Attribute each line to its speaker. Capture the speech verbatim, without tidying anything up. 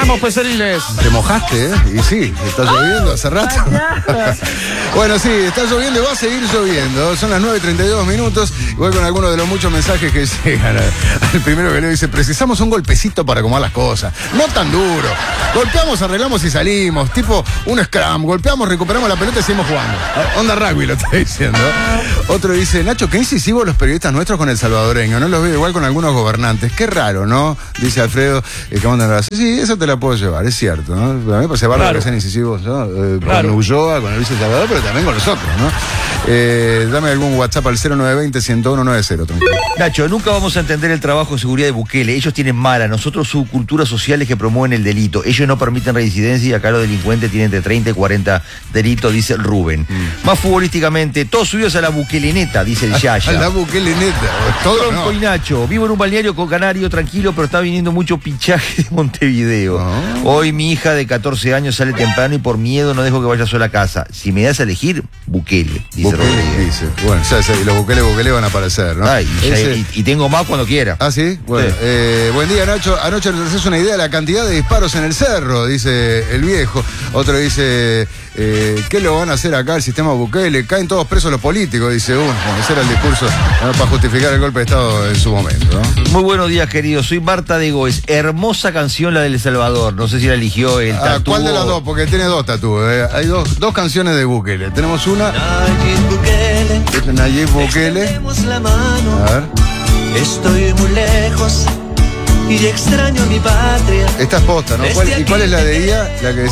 Speaker 1: tenemos peceriles.
Speaker 2: Te mojaste, ¿eh? Y sí, está lloviendo hace rato. Bueno, sí, está lloviendo y va a seguir lloviendo. Son las nueve y treinta y dos minutos. Voy con algunos de los muchos mensajes que llegan. El primero que leo dice: precisamos un golpecito para acomodar las cosas. No tan duro. Golpeamos, arreglamos y salimos. Tipo un scrum. Golpeamos, recuperamos la pelota y seguimos jugando. Onda rugby lo está diciendo. Otro dice: Nacho, qué incisivos los periodistas nuestros con el salvadoreño. No los veo igual con algunos gobernantes. Qué raro, ¿no? Dice Alfredo, eh, que mandan a sí, eso te la puedo llevar, es cierto, ¿no? A mí me parece bárbaro claro. que sean incisivos, ¿no? Eh, claro. Con Ulloa, con el vice Salvador, pero también con los otros, ¿no? Eh, dame algún WhatsApp al cero nueve dos cero, uno uno nueve cero.
Speaker 3: Nacho, nunca vamos a entender el trabajo de seguridad de Bukele. Ellos tienen mala, nosotros subculturas sociales que promueven el delito. Ellos no permiten reincidencia y acá los delincuentes tienen entre treinta y cuarenta delitos, dice Rubén. Mm. Más futbolísticamente, todos subidos a la Bukeleneta, dice el Yaya.
Speaker 2: A la Bukeleneta, todo
Speaker 3: Tronco no. Y Nacho, vivo en un balneario con canario tranquilo, pero está viniendo mucho pichaje de Montevideo. Oh. Hoy mi hija de catorce años sale temprano y por miedo no dejo que vaya sola a casa. Si me das a elegir, Bukele, dice
Speaker 2: Bukele, dice. Bueno, ya sé, los Bukele, Bukele van a aparecer, ¿no?
Speaker 3: Ay, y, Ese... y, y tengo más cuando quiera.
Speaker 2: Ah, ¿sí? Bueno, sí. Eh, buen día, Nacho. Anoche nos haces una idea de la cantidad de disparos en el cerro, dice el viejo. Otro dice, eh, ¿qué lo van a hacer acá el sistema Bukele? Caen todos presos los políticos, dice uno. Bueno, ese era el discurso, ¿no? Para justificar el golpe de Estado en su momento, ¿no?
Speaker 3: Muy buenos días, queridos. Soy Marta de Goes. Hermosa canción la de El Salvador. No sé si la eligió el
Speaker 2: ah,
Speaker 3: tatú.
Speaker 2: ¿Cuál de las dos? Porque tiene dos tatúes. ¿eh? Hay dos, dos canciones de Bukele. Tenemos una.
Speaker 4: Nayib Bukele.
Speaker 2: Es Nayib Bukele.
Speaker 4: La mano.
Speaker 2: A ver.
Speaker 4: Estoy muy lejos y extraño mi patria.
Speaker 2: Esta es posta, ¿no? ¿Cuál, ¿Y cuál es la de ella? La que